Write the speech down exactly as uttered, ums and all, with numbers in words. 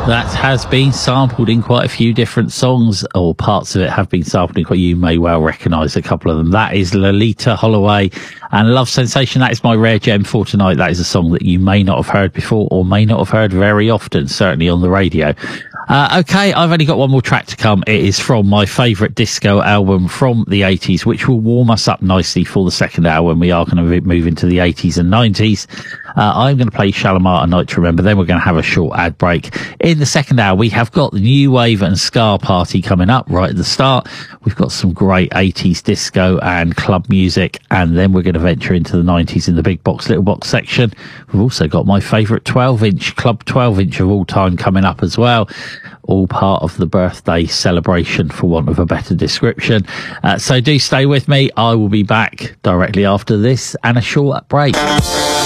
That has been sampled in quite a few different songs, or parts of it have been sampled in quite, you may well recognise a couple of them. That is Lolita Holloway and Love Sensation. That is my rare gem for tonight. That is a song that you may not have heard before, or may not have heard very often, certainly on the radio. Uh, okay, I've only got one more track to come. It is from my favourite disco album from the eighties, which will warm us up nicely for the second hour when we are going to move into the eighties and nineties. Uh, I'm going to play Shalamar, A Night to Remember. Then we're going to have a short ad break. In the second hour, we have got the New Wave and Ska Party coming up right at the start. We've got some great eighties disco and club music, and then we're going to venture into the nineties in the big box, little box section. We've also got my favourite twelve inch, club twelve inch of all time coming up as well. All part of the birthday celebration, for want of a better description. Uh, so do stay with me. I will be back directly after this and a short break.